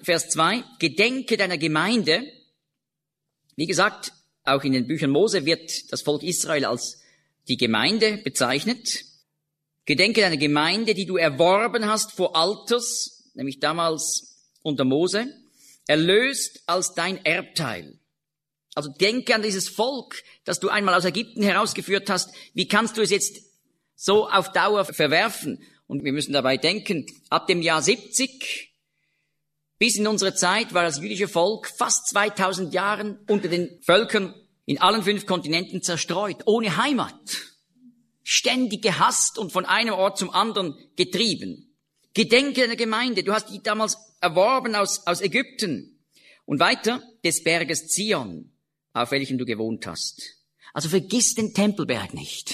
Vers 2, gedenke deiner Gemeinde. Wie gesagt, auch in den Büchern Mose wird das Volk Israel als die Gemeinde bezeichnet. Gedenke deiner Gemeinde, die du erworben hast vor Alters, nämlich damals unter Mose, erlöst als dein Erbteil. Also denke an dieses Volk, das du einmal aus Ägypten herausgeführt hast. Wie kannst du es jetzt so auf Dauer verwerfen? Und wir müssen dabei denken, ab dem Jahr 70 bis in unsere Zeit war das jüdische Volk fast 2000 Jahren unter den Völkern in allen 5 Kontinenten zerstreut, ohne Heimat. Ständig gehasst und von einem Ort zum anderen getrieben. Gedenke deiner Gemeinde, du hast die damals erworben aus Ägypten. Und weiter, des Berges Zion, auf welchem du gewohnt hast. Also vergiss den Tempelberg nicht,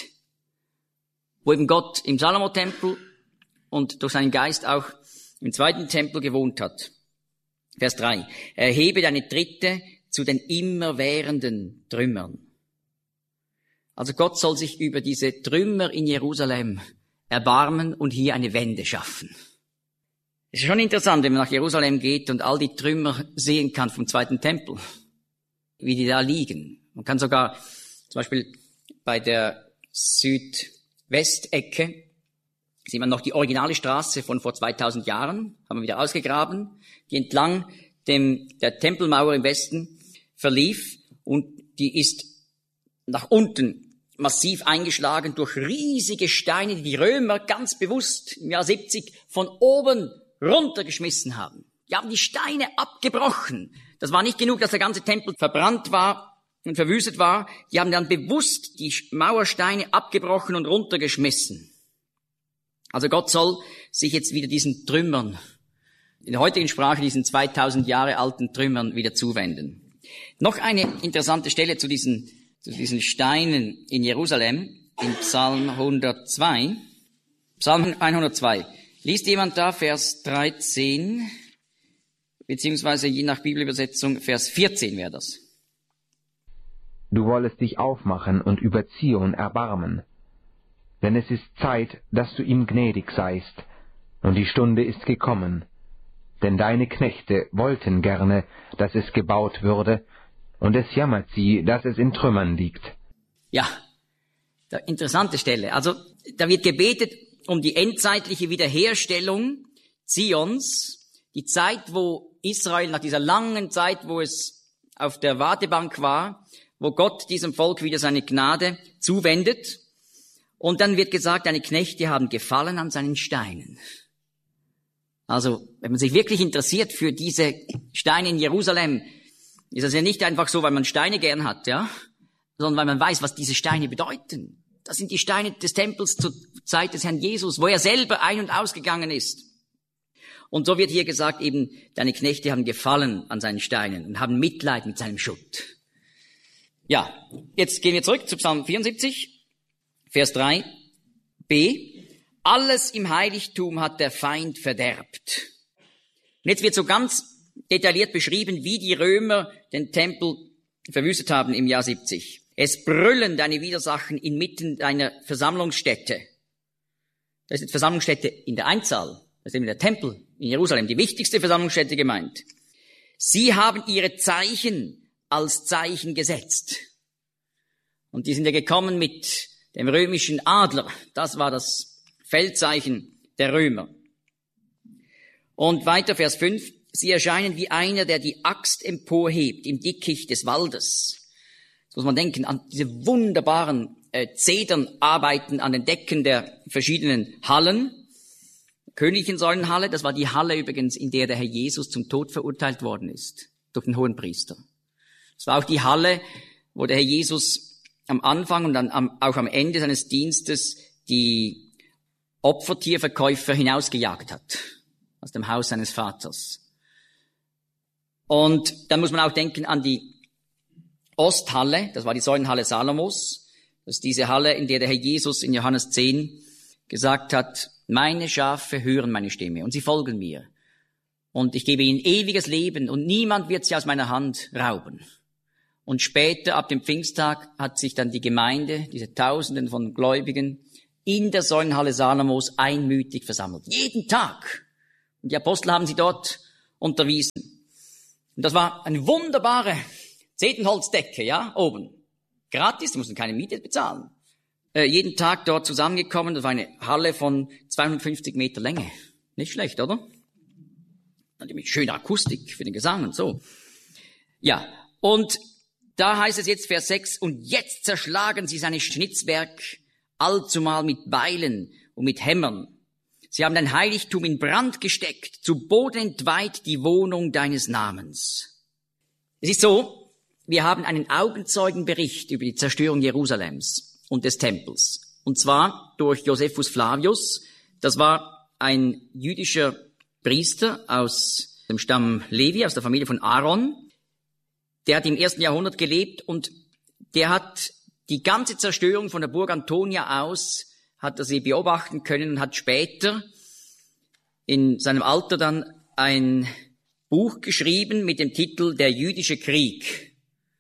wo eben Gott im Salomo-Tempel und durch seinen Geist auch im 2. Tempel gewohnt hat. Vers 3. Erhebe deine Tritte zu den immerwährenden Trümmern. Also Gott soll sich über diese Trümmer in Jerusalem erbarmen und hier eine Wende schaffen. Es ist schon interessant, wenn man nach Jerusalem geht und all die Trümmer sehen kann vom 2. Tempel, wie die da liegen. Man kann sogar zum Beispiel bei der Südwestecke sieht man noch die originale Straße von vor 2000 Jahren, haben wir wieder ausgegraben, die entlang der Tempelmauer im Westen verlief und die ist nach unten massiv eingeschlagen durch riesige Steine, die Römer ganz bewusst im Jahr 70 von oben runtergeschmissen haben. Die haben die Steine abgebrochen. Das war nicht genug, dass der ganze Tempel verbrannt war und verwüstet war. Die haben dann bewusst die Mauersteine abgebrochen und runtergeschmissen. Also Gott soll sich jetzt wieder diesen Trümmern, in der heutigen Sprache diesen 2000 Jahre alten Trümmern wieder zuwenden. Noch eine interessante Stelle zu diesen Steinen in Jerusalem, in Psalm 102. Psalm 102. Liest jemand da Vers 13, beziehungsweise je nach Bibelübersetzung Vers 14 wäre das. Du wollest dich aufmachen und über Zion erbarmen. Denn es ist Zeit, dass du ihm gnädig seist, und die Stunde ist gekommen. Denn deine Knechte wollten gerne, dass es gebaut würde, und es jammert sie, dass es in Trümmern liegt. Ja, interessante Stelle. Also da wird gebetet um die endzeitliche Wiederherstellung Zions, die Zeit, wo Israel nach dieser langen Zeit, wo es auf der Wartebank war, wo Gott diesem Volk wieder seine Gnade zuwendet. Und dann wird gesagt, deine Knechte haben gefallen an seinen Steinen. Also, wenn man sich wirklich interessiert für diese Steine in Jerusalem, ist das ja nicht einfach so, weil man Steine gern hat, ja, sondern weil man weiß, was diese Steine bedeuten. Das sind die Steine des Tempels zur Zeit des Herrn Jesus, wo er selber ein- und ausgegangen ist. Und so wird hier gesagt eben, deine Knechte haben gefallen an seinen Steinen und haben Mitleid mit seinem Schutt. Ja, jetzt gehen wir zurück zu Psalm 74. Vers 3b. Alles im Heiligtum hat der Feind verderbt. Und jetzt wird so ganz detailliert beschrieben, wie die Römer den Tempel verwüstet haben im Jahr 70. Es brüllen deine Widersachen inmitten deiner Versammlungsstätte. Das ist die Versammlungsstätte in der Einzahl. Das ist eben der Tempel in Jerusalem, die wichtigste Versammlungsstätte gemeint. Sie haben ihre Zeichen als Zeichen gesetzt. Und die sind ja gekommen mit dem römischen Adler. Das war das Feldzeichen der Römer. Und weiter Vers 5. Sie erscheinen wie einer, der die Axt emporhebt im Dickicht des Waldes. Jetzt muss man denken an diese wunderbaren Zedernarbeiten an den Decken der verschiedenen Hallen. Königlichen Säulenhalle, das war die Halle übrigens, in der der Herr Jesus zum Tod verurteilt worden ist, durch den Hohenpriester. Das war auch die Halle, wo der Herr Jesus am Anfang und dann auch am Ende seines Dienstes die Opfertierverkäufer hinausgejagt hat, aus dem Haus seines Vaters. Und dann muss man auch denken an die Osthalle, das war die Säulenhalle Salomos. Das ist diese Halle, in der der Herr Jesus in Johannes 10 gesagt hat, meine Schafe hören meine Stimme und sie folgen mir. Und ich gebe ihnen ewiges Leben und niemand wird sie aus meiner Hand rauben. Und später, ab dem Pfingsttag, hat sich dann die Gemeinde, diese Tausenden von Gläubigen, in der Säulenhalle Salomos einmütig versammelt. Jeden Tag. Und die Apostel haben sie dort unterwiesen. Und das war eine wunderbare Zedernholzdecke, ja, oben. Gratis, die mussten keine Miete bezahlen. Jeden Tag dort zusammengekommen, das war eine Halle von 250 Meter Länge. Nicht schlecht, oder? Natürlich schöne Akustik für den Gesang und so. Ja, und da heißt es jetzt Vers 6, und jetzt zerschlagen sie seine Schnitzwerk allzumal mit Beilen und mit Hämmern. Sie haben dein Heiligtum in Brand gesteckt, zu Boden entweiht die Wohnung deines Namens. Es ist so, wir haben einen Augenzeugenbericht über die Zerstörung Jerusalems und des Tempels. Und zwar durch Josephus Flavius. Das war ein jüdischer Priester aus dem Stamm Levi, aus der Familie von Aaron. Der hat im 1. Jahrhundert gelebt und der hat die ganze Zerstörung von der Burg Antonia aus, hat er sie beobachten können und hat später in seinem Alter dann ein Buch geschrieben mit dem Titel Der jüdische Krieg.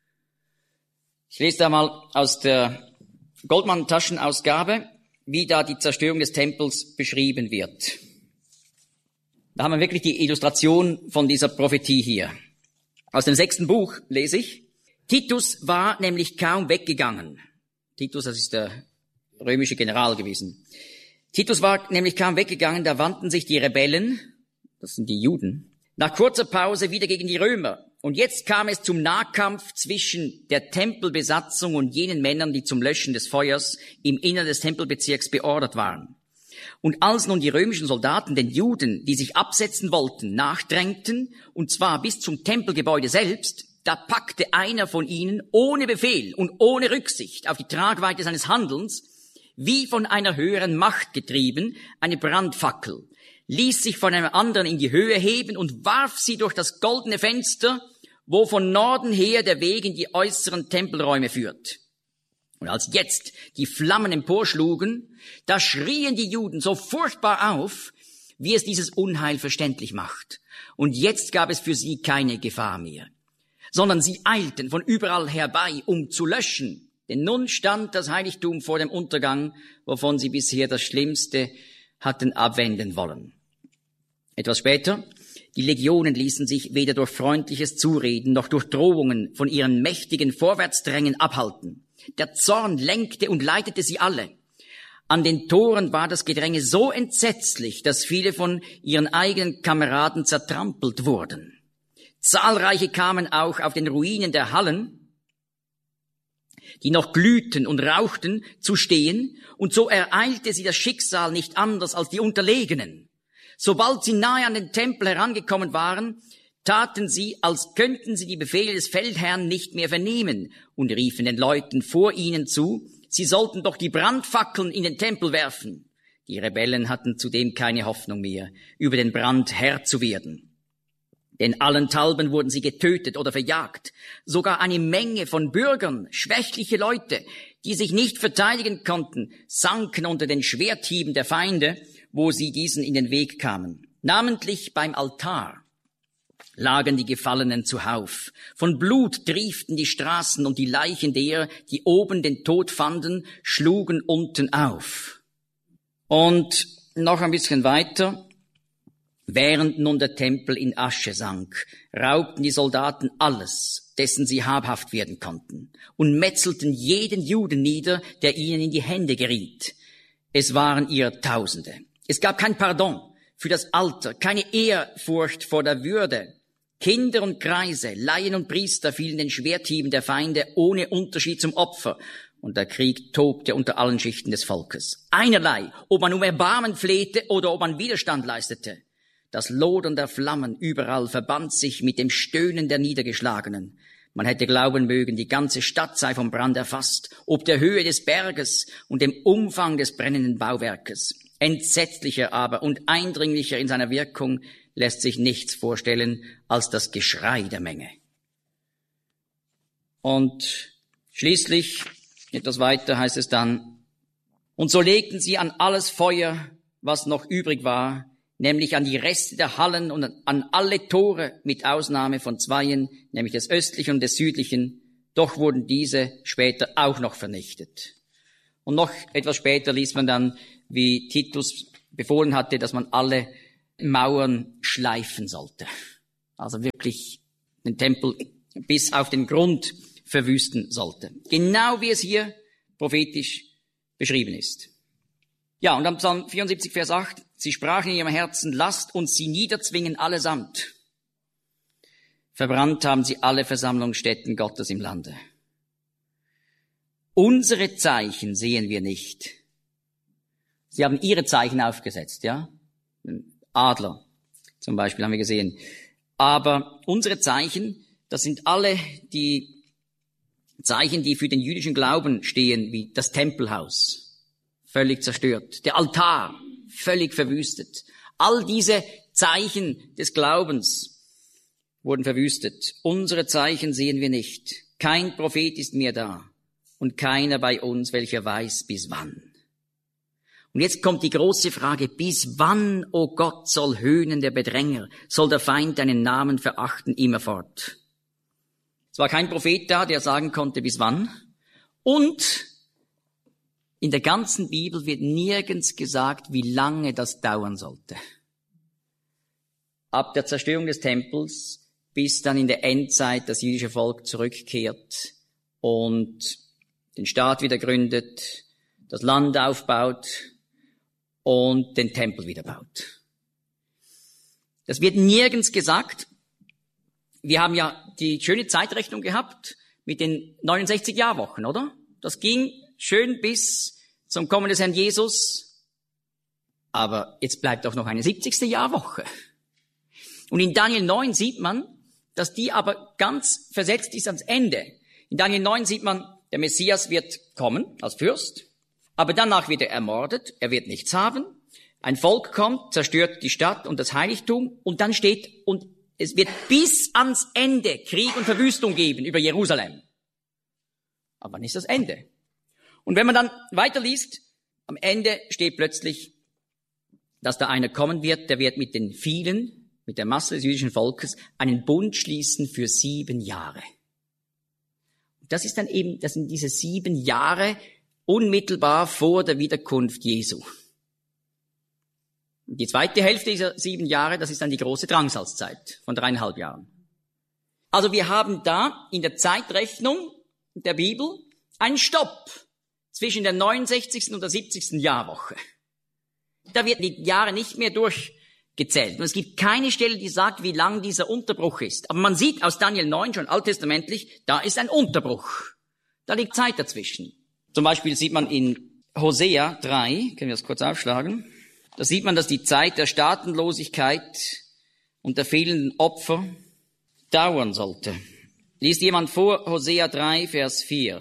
Ich lese da mal aus der Goldmann-Taschenausgabe, wie da die Zerstörung des Tempels beschrieben wird. Da haben wir wirklich die Illustration von dieser Prophetie hier. Aus dem 6. Buch lese ich, Titus war nämlich kaum weggegangen. Titus, das ist der römische General gewesen. Titus war nämlich kaum weggegangen, da wandten sich die Rebellen, das sind die Juden, nach kurzer Pause wieder gegen die Römer. Und jetzt kam es zum Nahkampf zwischen der Tempelbesatzung und jenen Männern, die zum Löschen des Feuers im Innern des Tempelbezirks beordert waren. Und als nun die römischen Soldaten den Juden, die sich absetzen wollten, nachdrängten, und zwar bis zum Tempelgebäude selbst, da packte einer von ihnen ohne Befehl und ohne Rücksicht auf die Tragweite seines Handelns, wie von einer höheren Macht getrieben, eine Brandfackel, ließ sich von einem anderen in die Höhe heben und warf sie durch das goldene Fenster, wo von Norden her der Weg in die äußeren Tempelräume führt. Und als jetzt die Flammen emporschlugen, da schrien die Juden so furchtbar auf, wie es dieses Unheil verständlich macht. Und jetzt gab es für sie keine Gefahr mehr, sondern sie eilten von überall herbei, um zu löschen. Denn nun stand das Heiligtum vor dem Untergang, wovon sie bisher das Schlimmste hatten abwenden wollen. Etwas später, die Legionen ließen sich weder durch freundliches Zureden noch durch Drohungen von ihren mächtigen Vorwärtsdrängen abhalten. Der Zorn lenkte und leitete sie alle. An den Toren war das Gedränge so entsetzlich, dass viele von ihren eigenen Kameraden zertrampelt wurden. Zahlreiche kamen auch auf den Ruinen der Hallen, die noch glühten und rauchten, zu stehen, und so ereilte sie das Schicksal nicht anders als die Unterlegenen. Sobald sie nahe an den Tempel herangekommen waren, taten sie, als könnten sie die Befehle des Feldherrn nicht mehr vernehmen und riefen den Leuten vor ihnen zu, sie sollten doch die Brandfackeln in den Tempel werfen. Die Rebellen hatten zudem keine Hoffnung mehr, über den Brand Herr zu werden. Denn allenthalben wurden sie getötet oder verjagt. Sogar eine Menge von Bürgern, schwächliche Leute, die sich nicht verteidigen konnten, sanken unter den Schwerthieben der Feinde, wo sie diesen in den Weg kamen. Namentlich beim Altar lagen die Gefallenen zuhauf. Von Blut trieften die Straßen und die Leichen derer, die oben den Tod fanden, schlugen unten auf. Und noch ein bisschen weiter. Während nun der Tempel in Asche sank, raubten die Soldaten alles, dessen sie habhaft werden konnten, und metzelten jeden Juden nieder, der ihnen in die Hände geriet. Es waren ihr Tausende. Es gab kein Pardon für das Alter, keine Ehrfurcht vor der Würde. Kinder und Greise, Laien und Priester fielen den Schwerthieben der Feinde ohne Unterschied zum Opfer. Und der Krieg tobte unter allen Schichten des Volkes. Einerlei, ob man um Erbarmen flehte oder ob man Widerstand leistete. Das Lodern der Flammen überall verband sich mit dem Stöhnen der Niedergeschlagenen. Man hätte glauben mögen, die ganze Stadt sei vom Brand erfasst, ob der Höhe des Berges und dem Umfang des brennenden Bauwerkes. Entsetzlicher aber und eindringlicher in seiner Wirkung lässt sich nichts vorstellen als das Geschrei der Menge. Und schließlich, etwas weiter heißt es dann, und so legten sie an alles Feuer, was noch übrig war, nämlich an die Reste der Hallen und an alle Tore mit Ausnahme von zweien, nämlich des östlichen und des südlichen, doch wurden diese später auch noch vernichtet. Und noch etwas später liest man dann, wie Titus befohlen hatte, dass man alle Mauern schleifen sollte. Also wirklich den Tempel bis auf den Grund verwüsten sollte. Genau wie es hier prophetisch beschrieben ist. Ja, und am Psalm 74, Vers 8, sie sprachen in ihrem Herzen, lasst uns sie niederzwingen allesamt. Verbrannt haben sie alle Versammlungsstätten Gottes im Lande. Unsere Zeichen sehen wir nicht. Sie haben ihre Zeichen aufgesetzt, ja? Adler zum Beispiel haben wir gesehen. Aber unsere Zeichen, das sind alle die Zeichen, die für den jüdischen Glauben stehen, wie das Tempelhaus, völlig zerstört. Der Altar, völlig verwüstet. All diese Zeichen des Glaubens wurden verwüstet. Unsere Zeichen sehen wir nicht. Kein Prophet ist mehr da und keiner bei uns, welcher weiß, bis wann. Und jetzt kommt die große Frage, bis wann, o Gott, soll höhnen der Bedränger, soll der Feind deinen Namen verachten immerfort? Es war kein Prophet da, der sagen konnte, bis wann. Und in der ganzen Bibel wird nirgends gesagt, wie lange das dauern sollte. Ab der Zerstörung des Tempels bis dann in der Endzeit das jüdische Volk zurückkehrt und den Staat wieder gründet, das Land aufbaut und den Tempel wieder baut. Das wird nirgends gesagt. Wir haben ja die schöne Zeitrechnung gehabt mit den 69 Jahrwochen, oder? Das ging schön bis zum Kommen des Herrn Jesus. Aber jetzt bleibt doch noch eine 70. Jahrwoche. Und in Daniel 9 sieht man, dass die aber ganz versetzt ist ans Ende. In Daniel 9 sieht man, der Messias wird kommen als Fürst, aber danach wird er ermordet, er wird nichts haben. Ein Volk kommt, zerstört die Stadt und das Heiligtum und dann steht, und es wird bis ans Ende Krieg und Verwüstung geben über Jerusalem. Aber wann ist das Ende? Und wenn man dann weiterliest, am Ende steht plötzlich, dass da einer kommen wird, der wird mit den vielen, mit der Masse des jüdischen Volkes, einen Bund schließen für 7 Jahre. Das ist dann eben, das sind diese 7 Jahre unmittelbar vor der Wiederkunft Jesu. Die zweite Hälfte dieser 7 Jahre, das ist dann die große Drangsalzzeit von 3,5 Jahren. Also wir haben da in der Zeitrechnung der Bibel einen Stopp zwischen der 69. und der 70. Jahrwoche. Da werden die Jahre nicht mehr durchgezählt. Und es gibt keine Stelle, die sagt, wie lang dieser Unterbruch ist. Aber man sieht aus Daniel 9 schon alttestamentlich, da ist ein Unterbruch. Da liegt Zeit dazwischen. Zum Beispiel sieht man in Hosea 3, können wir das kurz aufschlagen, da sieht man, dass die Zeit der Staatenlosigkeit und der fehlenden Opfer dauern sollte. Liest jemand vor, Hosea 3, Vers 4.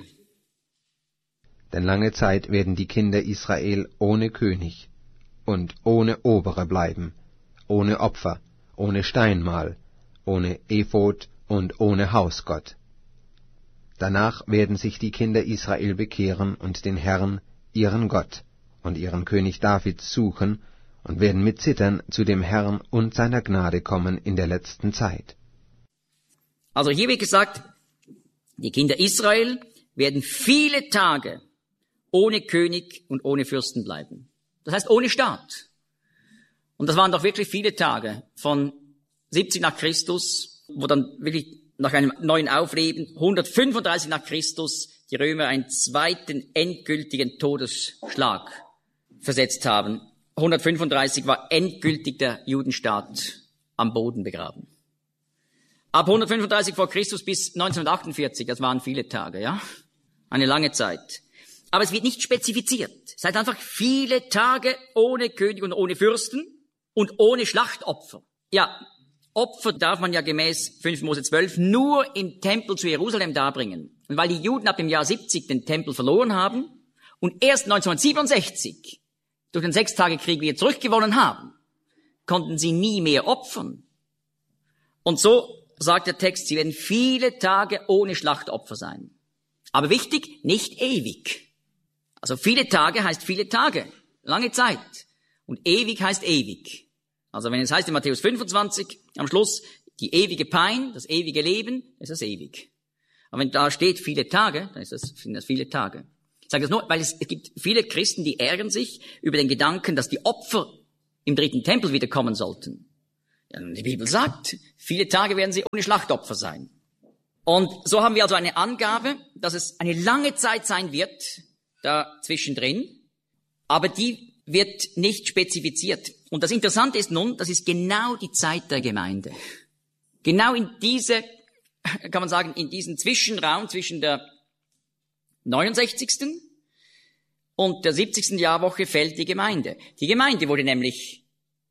Denn lange Zeit werden die Kinder Israel ohne König und ohne Obere bleiben, ohne Opfer, ohne Steinmal, ohne Ephod und ohne Hausgott. Danach werden sich die Kinder Israel bekehren und den Herrn, ihren Gott, und ihren König David suchen und werden mit Zittern zu dem Herrn und seiner Gnade kommen in der letzten Zeit. Also hier wird gesagt, die Kinder Israel werden viele Tage ohne König und ohne Fürsten bleiben. Das heißt ohne Staat. Und das waren doch wirklich viele Tage von 70 nach Christus, wo dann wirklich nach einem neuen Aufleben 135 nach Christus die Römer einen zweiten endgültigen Todesschlag versetzt haben. 135 war endgültig der Judenstaat am Boden begraben. Ab 135 vor Christus bis 1948, das waren viele Tage, ja? Eine lange Zeit. Aber es wird nicht spezifiziert. Es heißt einfach viele Tage ohne König und ohne Fürsten und ohne Schlachtopfer. Ja, Opfer darf man ja gemäß 5. Mose 12 nur im Tempel zu Jerusalem darbringen. Und weil die Juden ab dem Jahr 70 den Tempel verloren haben und erst 1967 durch den Sechstagekrieg wieder zurückgewonnen haben, konnten sie nie mehr opfern. Und so sagt der Text, sie werden viele Tage ohne Schlachtopfer sein. Aber wichtig, nicht ewig. Also viele Tage heißt viele Tage, lange Zeit. Und ewig heißt ewig. Also wenn es heißt in Matthäus 25 am Schluss, die ewige Pein, das ewige Leben, ist das ewig. Aber wenn da steht viele Tage, dann sind das viele Tage. Ich sage das nur, weil es gibt viele Christen, die ärgern sich über den Gedanken, dass die Opfer im 3. Tempel wieder kommen sollten. Die Bibel sagt, viele Tage werden sie ohne Schlachtopfer sein. Und so haben wir also eine Angabe, dass es eine lange Zeit sein wird, da zwischendrin, aber die wird nicht spezifiziert. Und das Interessante ist nun, das ist genau die Zeit der Gemeinde. Genau in diese, kann man sagen, in diesen Zwischenraum zwischen der 69. und der 70. Jahrwoche fällt die Gemeinde. Die Gemeinde wurde nämlich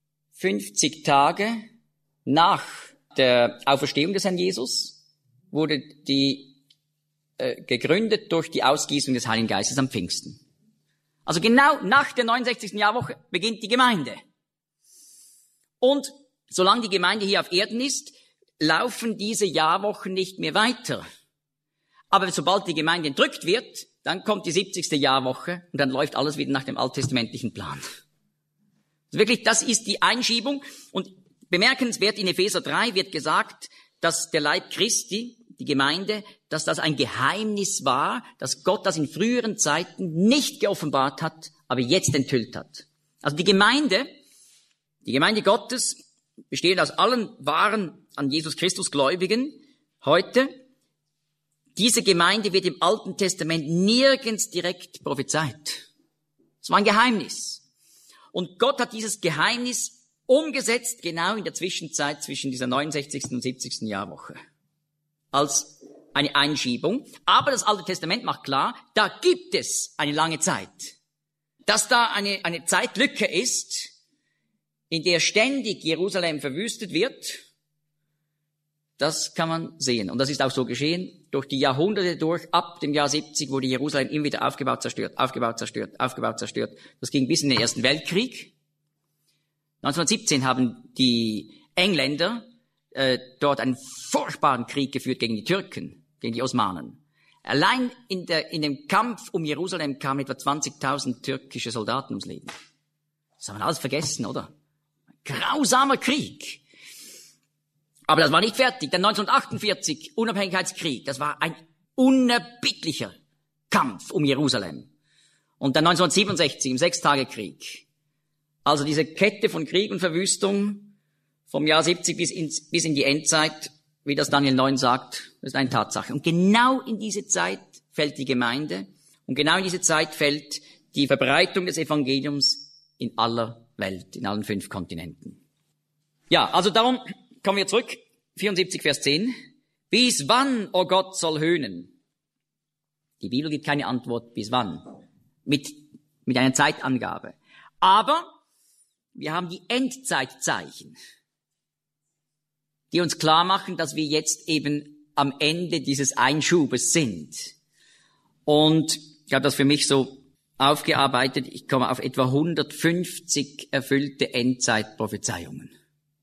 50 Tage nach der Auferstehung des Herrn Jesus, wurde die gegründet durch die Ausgießung des Heiligen Geistes am Pfingsten. Also genau nach der 69. Jahrwoche beginnt die Gemeinde. Und solange die Gemeinde hier auf Erden ist, laufen diese Jahrwochen nicht mehr weiter. Aber sobald die Gemeinde entrückt wird, dann kommt die 70. Jahrwoche und dann läuft alles wieder nach dem alttestamentlichen Plan. Also wirklich, das ist die Einschiebung. Und bemerkenswert, in Epheser 3 wird gesagt, dass der Leib Christi, die Gemeinde, dass das ein Geheimnis war, dass Gott das in früheren Zeiten nicht geoffenbart hat, aber jetzt enthüllt hat. Also die Gemeinde Gottes, besteht aus allen wahren an Jesus Christus Gläubigen heute. Diese Gemeinde wird im Alten Testament nirgends direkt prophezeit. Es war ein Geheimnis. Und Gott hat dieses Geheimnis umgesetzt, genau in der Zwischenzeit zwischen dieser 69. und 70. Jahrwoche. Als eine Einschiebung. Aber das Alte Testament macht klar, da gibt es eine lange Zeit. Dass da eine Zeitlücke ist, in der ständig Jerusalem verwüstet wird, das kann man sehen. Und das ist auch so geschehen, durch die Jahrhunderte durch. Ab dem Jahr 70 wurde Jerusalem immer wieder aufgebaut, zerstört. Das ging bis in den Ersten Weltkrieg. 1917 haben die Engländer dort einen furchtbaren Krieg geführt gegen die Türken, gegen die Osmanen. Allein in dem Kampf um Jerusalem kamen etwa 20.000 türkische Soldaten ums Leben. Das haben wir alles vergessen, oder? Grausamer Krieg. Aber das war nicht fertig. Dann 1948, Unabhängigkeitskrieg. Das war ein unerbittlicher Kampf um Jerusalem. Und dann 1967 im Sechstagekrieg. Also diese Kette von Krieg und Verwüstung vom Jahr 70 bis in die Endzeit, wie das Daniel 9 sagt, das ist eine Tatsache. Und genau in diese Zeit fällt die Gemeinde und genau in diese Zeit fällt die Verbreitung des Evangeliums in aller Welt, in allen 5 Kontinenten. Ja, also darum kommen wir zurück, 74 Vers 10. Bis wann, o Gott, soll höhnen? Die Bibel gibt keine Antwort, bis wann, mit einer Zeitangabe. Aber wir haben die Endzeitzeichen, die uns klar machen, dass wir jetzt eben am Ende dieses Einschubes sind. Und ich habe das für mich so aufgearbeitet. Ich komme auf etwa 150 erfüllte Endzeitprophezeiungen.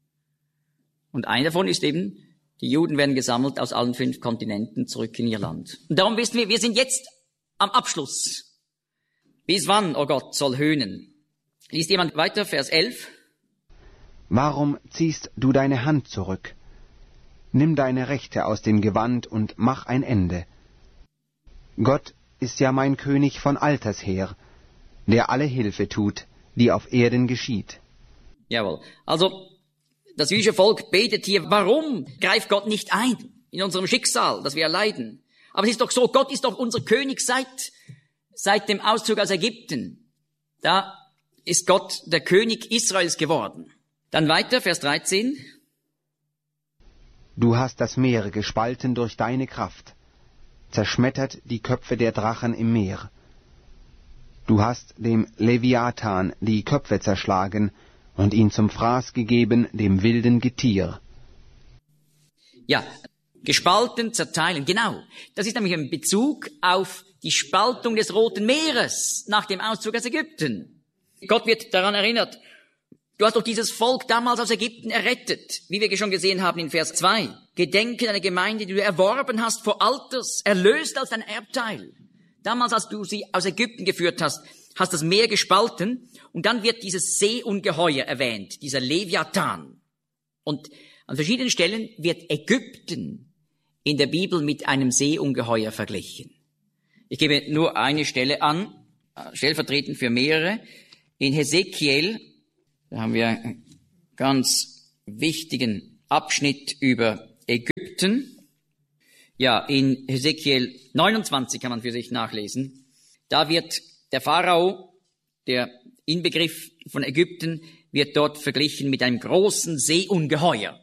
Und eine davon ist eben, die Juden werden gesammelt aus allen 5 Kontinenten zurück in ihr Land. Und darum wissen wir sind jetzt am Abschluss. Bis wann, o Gott, soll höhnen? Liest jemand weiter, Vers 11? Warum ziehst du deine Hand zurück? Nimm deine Rechte aus dem Gewand und mach ein Ende. Gott ist ja mein König von alters her, der alle Hilfe tut, die auf Erden geschieht. Jawohl. Also, das jüdische Volk betet hier, warum greift Gott nicht ein in unserem Schicksal, das wir erleiden? Aber es ist doch so, Gott ist doch unser König seit dem Auszug aus Ägypten. Da ist Gott der König Israels geworden. Dann weiter, Vers 13. Du hast das Meer gespalten durch deine Kraft, zerschmettert die Köpfe der Drachen im Meer. Du hast dem Leviathan die Köpfe zerschlagen und ihn zum Fraß gegeben dem wilden Getier. Ja, gespalten, zerteilen, genau. Das ist nämlich ein Bezug auf die Spaltung des Roten Meeres nach dem Auszug aus Ägypten. Gott wird daran erinnert, du hast doch dieses Volk damals aus Ägypten errettet, wie wir schon gesehen haben in Vers 2. Gedenke deiner Gemeinde, die du erworben hast vor Alters, erlöst als dein Erbteil. Damals, als du sie aus Ägypten geführt hast, hast das Meer gespalten und dann wird dieses Seeungeheuer erwähnt, dieser Leviathan. Und an verschiedenen Stellen wird Ägypten in der Bibel mit einem Seeungeheuer verglichen. Ich gebe nur eine Stelle an, stellvertretend für mehrere. In Hesekiel, da haben wir ganz wichtigen Abschnitt über Ägypten. Ja, in Hesekiel 29 kann man für sich nachlesen. Da wird der Pharao, der Inbegriff von Ägypten, wird dort verglichen mit einem großen Seeungeheuer.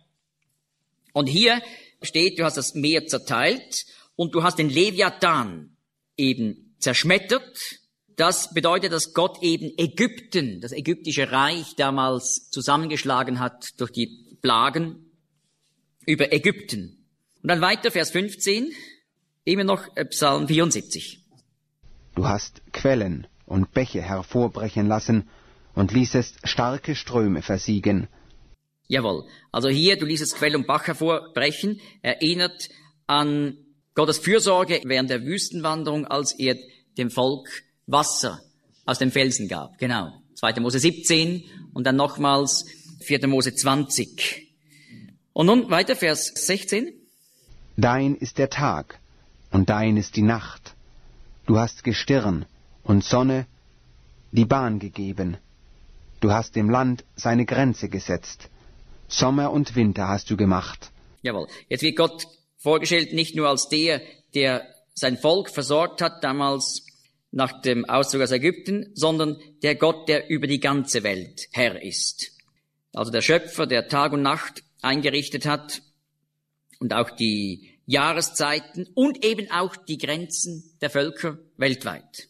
Und hier steht, du hast das Meer zerteilt und du hast den Leviathan eben zerschmettert. Das bedeutet, dass Gott eben Ägypten, das ägyptische Reich damals zusammengeschlagen hat durch die Plagen über Ägypten. Und dann weiter, Vers 15, immer noch Psalm 74. Du hast Quellen und Bäche hervorbrechen lassen und ließest starke Ströme versiegen. Jawohl. Also hier, du ließest Quell und Bach hervorbrechen, erinnert an Gottes Fürsorge während der Wüstenwanderung, als er dem Volk Wasser aus dem Felsen gab. Genau. 2. Mose 17 und dann nochmals 4. Mose 20. Und nun weiter, Vers 16. Dein ist der Tag und dein ist die Nacht. Du hast Gestirn und Sonne die Bahn gegeben. Du hast dem Land seine Grenze gesetzt. Sommer und Winter hast du gemacht. Jawohl. Jetzt wird Gott vorgestellt nicht nur als der sein Volk versorgt hat, damals nach dem Auszug aus Ägypten, sondern der Gott, der über die ganze Welt Herr ist. Also der Schöpfer, der Tag und Nacht eingerichtet hat und auch die Jahreszeiten und eben auch die Grenzen der Völker weltweit.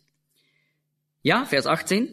Ja, Vers 18.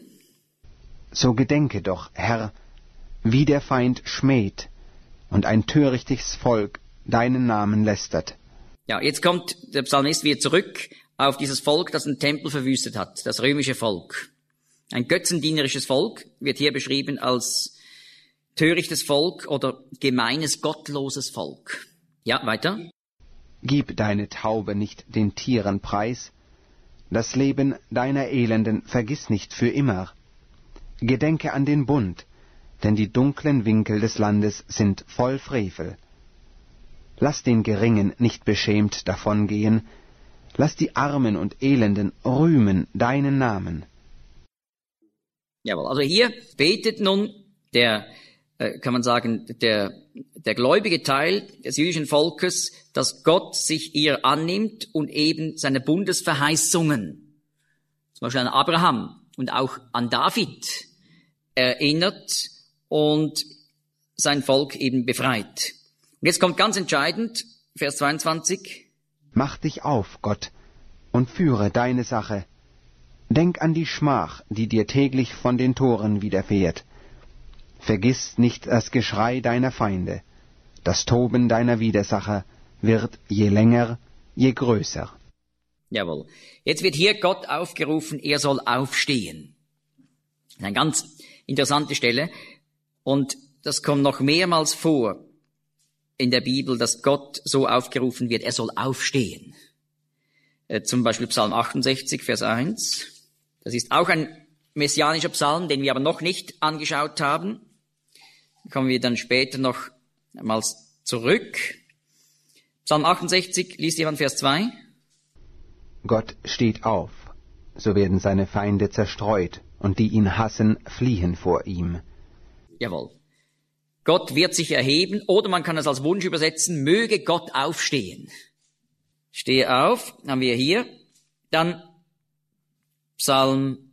So gedenke doch, Herr, wie der Feind schmäht und ein törichtes Volk deinen Namen lästert. Ja, jetzt kommt der Psalmist wieder zurück auf dieses Volk, das den Tempel verwüstet hat, das römische Volk. Ein götzendienerisches Volk wird hier beschrieben als törichtes Volk oder gemeines, gottloses Volk. Ja, weiter. Gib deine Taube nicht den Tieren preis, das Leben deiner Elenden vergiss nicht für immer. Gedenke an den Bund, denn die dunklen Winkel des Landes sind voll Frevel. Lass den Geringen nicht beschämt davongehen, lass die Armen und Elenden rühmen deinen Namen. Jawohl, also hier betet nun kann man sagen, der gläubige Teil des jüdischen Volkes, dass Gott sich ihr annimmt und eben seine Bundesverheißungen, zum Beispiel an Abraham und auch an David, erinnert und sein Volk eben befreit. Und jetzt kommt ganz entscheidend, Vers 22. Mach dich auf, Gott, und führe deine Sache. Denk an die Schmach, die dir täglich von den Toren widerfährt. Vergiss nicht das Geschrei deiner Feinde. Das Toben deiner Widersacher wird je länger, je größer. Jawohl. Jetzt wird hier Gott aufgerufen, er soll aufstehen. Das ist eine ganz interessante Stelle. Und das kommt noch mehrmals vor in der Bibel, dass Gott so aufgerufen wird, er soll aufstehen. Zum Beispiel Psalm 68, Vers 1. Das ist auch ein messianischer Psalm, den wir aber noch nicht angeschaut haben. Da kommen wir dann später noch einmal zurück. Psalm 68, liest jemand Vers 2? Gott steht auf, so werden seine Feinde zerstreut, und die ihn hassen, fliehen vor ihm. Jawohl. Gott wird sich erheben, oder man kann es als Wunsch übersetzen, möge Gott aufstehen. Stehe auf, haben wir hier. Dann Psalm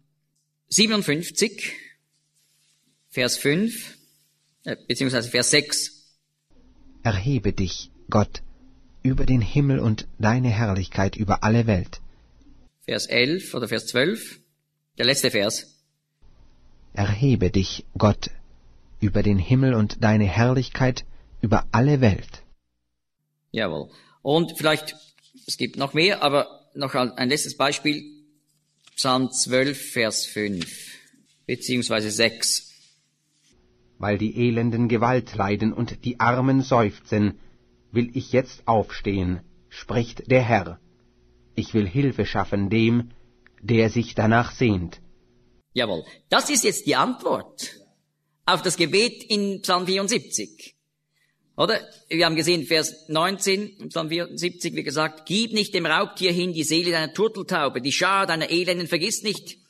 57, Vers 5, beziehungsweise Vers 6. Erhebe dich, Gott, über den Himmel und deine Herrlichkeit über alle Welt. Vers 11 oder Vers 12, der letzte Vers. Erhebe dich, Gott, über den Himmel und deine Herrlichkeit über alle Welt. Jawohl. Und vielleicht, es gibt noch mehr, aber noch ein letztes Beispiel. Psalm 12, Vers 5, beziehungsweise 6. Weil die Elenden Gewalt leiden und die Armen seufzen, will ich jetzt aufstehen, spricht der Herr. Ich will Hilfe schaffen dem, der sich danach sehnt. Jawohl, das ist jetzt die Antwort auf das Gebet in Psalm 74. Oder? Wir haben gesehen, Vers 19, Psalm 74, wie gesagt, gib nicht dem Raubtier hin die Seele deiner Turteltaube, die Schar deiner Elenden vergiss nicht.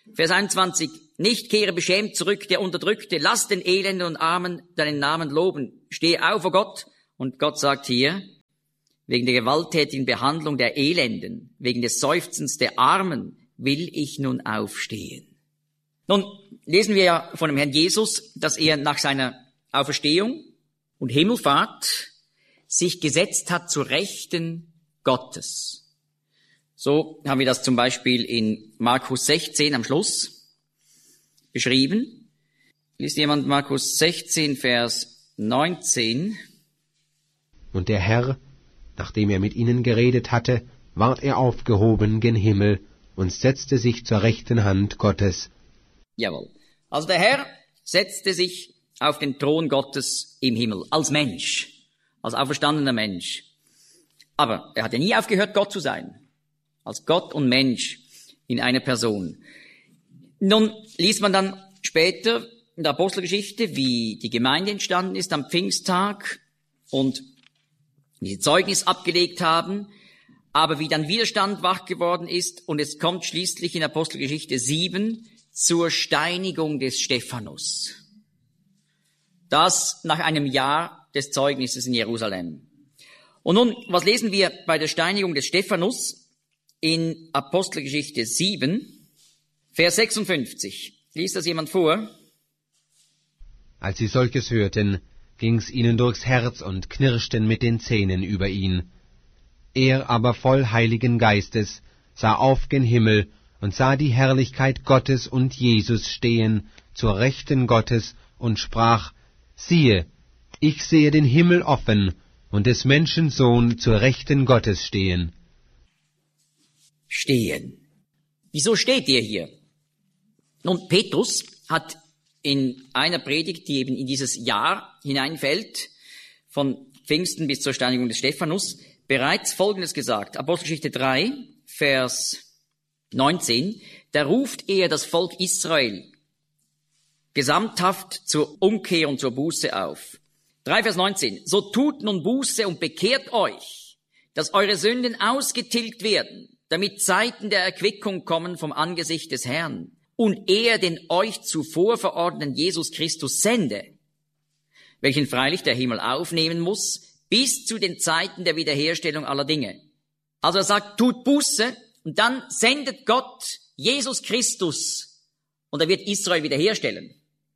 Vers 21, nicht kehre beschämt zurück, der Unterdrückte, lass den Elenden und Armen deinen Namen loben. Steh auf, o Gott. Und Gott sagt hier, wegen der gewalttätigen Behandlung der Elenden, wegen des Seufzens der Armen, will ich nun aufstehen. Nun lesen wir ja von dem Herrn Jesus, dass er nach seiner Auferstehung und Himmelfahrt sich gesetzt hat zur Rechten Gottes. So haben wir das zum Beispiel in Markus 16 am Schluss beschrieben. Liest jemand Markus 16, Vers 19? Und der Herr, nachdem er mit ihnen geredet hatte, ward er aufgehoben gen Himmel und setzte sich zur rechten Hand Gottes. Jawohl. Also der Herr setzte sich auf den Thron Gottes im Himmel, als Mensch, als auferstandener Mensch. Aber er hat ja nie aufgehört, Gott zu sein. Als Gott und Mensch in einer Person. Nun liest man dann später in der Apostelgeschichte, wie die Gemeinde entstanden ist am Pfingsttag und wie sie Zeugnis abgelegt haben, aber wie dann Widerstand wach geworden ist und es kommt schließlich in Apostelgeschichte 7 zur Steinigung des Stephanus. Das nach einem Jahr des Zeugnisses in Jerusalem. Und nun, was lesen wir bei der Steinigung des Stephanus? In Apostelgeschichte 7, Vers 56. Liest das jemand vor? Als sie solches hörten, ging's ihnen durchs Herz und knirschten mit den Zähnen über ihn. Er aber voll Heiligen Geistes sah auf gen Himmel und sah die Herrlichkeit Gottes und Jesus stehen zur Rechten Gottes und sprach, siehe, ich sehe den Himmel offen und des Menschen Sohn zur Rechten Gottes stehen. Stehen. Wieso steht ihr hier? Nun, Petrus hat in einer Predigt, die eben in dieses Jahr hineinfällt, von Pfingsten bis zur Steinigung des Stephanus, bereits Folgendes gesagt. Apostelgeschichte 3, Vers 19, da ruft er das Volk Israel gesamthaft zur Umkehr und zur Buße auf. 3, Vers 19, so tut nun Buße und bekehrt euch, dass eure Sünden ausgetilgt werden, damit Zeiten der Erquickung kommen vom Angesicht des Herrn und er den euch zuvor verordneten Jesus Christus sende, welchen freilich der Himmel aufnehmen muss, bis zu den Zeiten der Wiederherstellung aller Dinge. Also er sagt, tut Buße und dann sendet Gott Jesus Christus und er wird Israel wiederherstellen.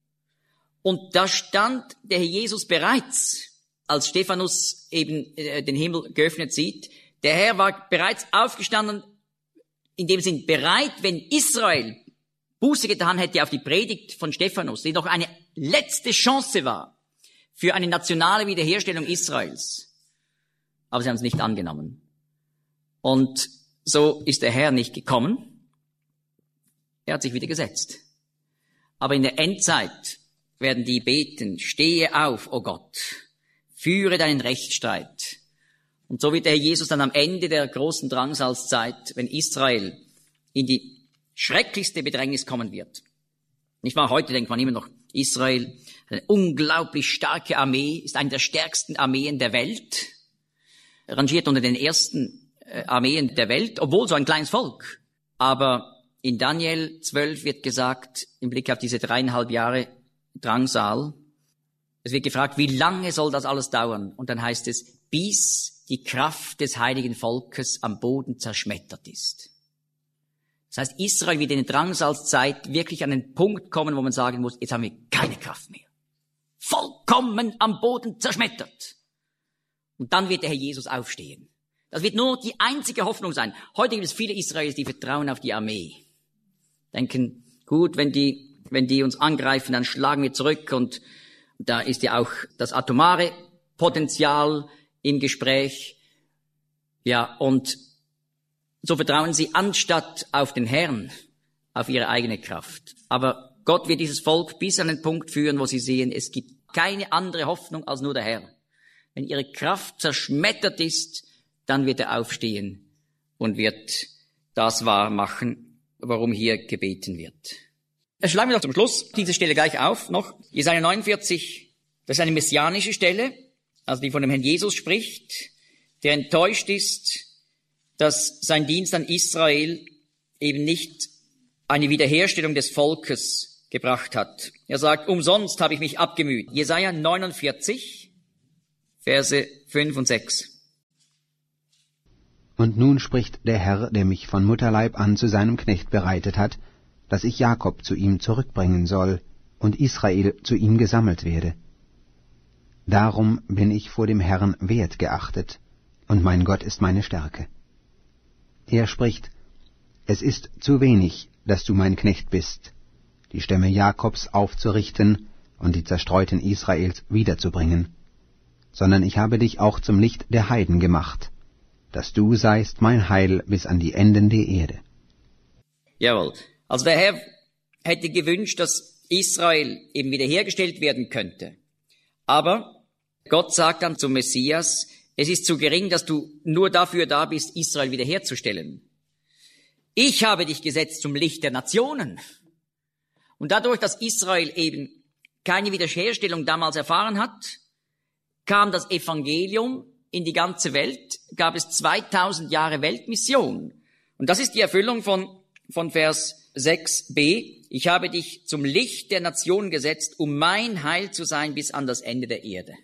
Und da stand der Herr Jesus bereits, als Stephanus eben den Himmel geöffnet sieht. Der Herr war bereits aufgestanden, in dem Sinn bereit, wenn Israel Buße getan hätte auf die Predigt von Stephanus, die noch eine letzte Chance war für eine nationale Wiederherstellung Israels. Aber sie haben es nicht angenommen. Und so ist der Herr nicht gekommen. Er hat sich wieder gesetzt. Aber in der Endzeit werden die beten, stehe auf, o Gott, führe deinen Rechtsstreit. Und so wird der Herr Jesus dann am Ende der großen Drangsalzzeit, wenn Israel in die schrecklichste Bedrängnis kommen wird. Nicht wahr? Heute denkt man immer noch, Israel, eine unglaublich starke Armee, ist eine der stärksten Armeen der Welt, rangiert unter den ersten Armeen der Welt, obwohl so ein kleines Volk. Aber in Daniel 12 wird gesagt, im Blick auf diese 3,5 Jahre Drangsal, es wird gefragt, wie lange soll das alles dauern? Und dann heißt es, bis die Kraft des heiligen Volkes am Boden zerschmettert ist. Das heißt, Israel wird in der Drangsalzzeit wirklich an den Punkt kommen, wo man sagen muss, jetzt haben wir keine Kraft mehr. Vollkommen am Boden zerschmettert. Und dann wird der Herr Jesus aufstehen. Das wird nur die einzige Hoffnung sein. Heute gibt es viele Israelis, die vertrauen auf die Armee. Denken, gut, wenn die uns angreifen, dann schlagen wir zurück. Und da ist ja auch das atomare Potenzial im Gespräch. Ja, und so vertrauen sie anstatt auf den Herrn, auf ihre eigene Kraft. Aber Gott wird dieses Volk bis an den Punkt führen, wo sie sehen, es gibt keine andere Hoffnung als nur der Herr. Wenn ihre Kraft zerschmettert ist, dann wird er aufstehen und wird das wahr machen, warum hier gebeten wird. Schlagen wir doch zum Schluss diese Stelle gleich auf noch. Jesaja 49, das ist eine messianische Stelle, also die von dem Herrn Jesus spricht, der enttäuscht ist, dass sein Dienst an Israel eben nicht eine Wiederherstellung des Volkes gebracht hat. Er sagt, umsonst habe ich mich abgemüht. Jesaja 49, Verse 5 und 6. Und nun spricht der Herr, der mich von Mutterleib an zu seinem Knecht bereitet hat, dass ich Jakob zu ihm zurückbringen soll und Israel zu ihm gesammelt werde. Darum bin ich vor dem Herrn wert geachtet, und mein Gott ist meine Stärke. Er spricht, es ist zu wenig, dass du mein Knecht bist, die Stämme Jakobs aufzurichten und die Zerstreuten Israels wiederzubringen, sondern ich habe dich auch zum Licht der Heiden gemacht, dass du seist mein Heil bis an die Enden der Erde. Jawohl. Also der Herr hätte gewünscht, dass Israel eben wiederhergestellt werden könnte. Aber Gott sagt dann zum Messias, es ist zu gering, dass du nur dafür da bist, Israel wiederherzustellen. Ich habe dich gesetzt zum Licht der Nationen. Und dadurch, dass Israel eben keine Wiederherstellung damals erfahren hat, kam das Evangelium in die ganze Welt, gab es 2000 Jahre Weltmission. Und das ist die Erfüllung von Vers 6b. Ich habe dich zum Licht der Nationen gesetzt, um mein Heil zu sein bis an das Ende der Erde.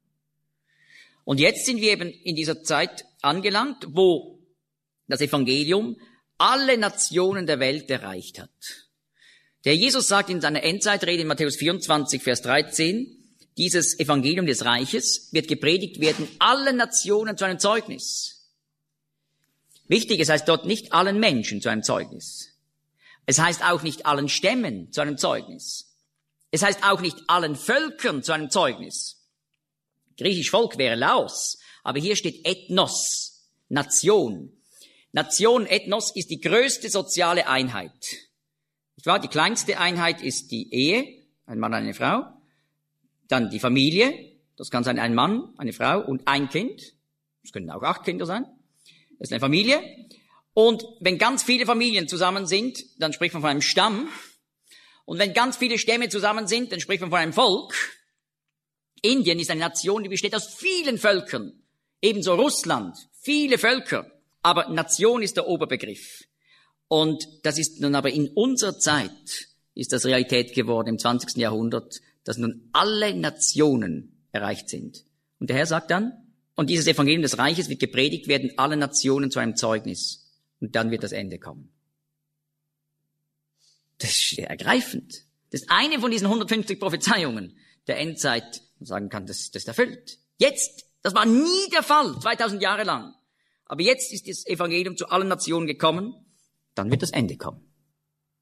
Und jetzt sind wir eben in dieser Zeit angelangt, wo das Evangelium alle Nationen der Welt erreicht hat. Der Jesus sagt in seiner Endzeitrede in Matthäus 24, Vers 13, dieses Evangelium des Reiches wird gepredigt werden allen Nationen zu einem Zeugnis. Wichtig, es heißt dort nicht allen Menschen zu einem Zeugnis. Es heißt auch nicht allen Stämmen zu einem Zeugnis. Es heißt auch nicht allen Völkern zu einem Zeugnis. Griechisch Volk wäre Laos, aber hier steht Ethnos, Nation. Nation, Ethnos, ist die größte soziale Einheit. Nicht wahr? Die kleinste Einheit ist die Ehe, ein Mann, eine Frau. Dann die Familie, das kann sein ein Mann, eine Frau und ein Kind. Das können auch 8 Kinder sein. Das ist eine Familie. Und wenn ganz viele Familien zusammen sind, dann spricht man von einem Stamm. Und wenn ganz viele Stämme zusammen sind, dann spricht man von einem Volk. Indien ist eine Nation, die besteht aus vielen Völkern. Ebenso Russland, viele Völker. Aber Nation ist der Oberbegriff. Und das ist nun aber in unserer Zeit, ist das Realität geworden im 20. Jahrhundert, dass nun alle Nationen erreicht sind. Und der Herr sagt dann, und dieses Evangelium des Reiches wird gepredigt werden allen Nationen zu einem Zeugnis. Und dann wird das Ende kommen. Das ist ergreifend. Das ist eine von diesen 150 Prophezeiungen der Endzeit, man sagen kann, das ist erfüllt. Jetzt, das war nie der Fall, 2000 Jahre lang. Aber jetzt ist das Evangelium zu allen Nationen gekommen, dann wird das Ende kommen.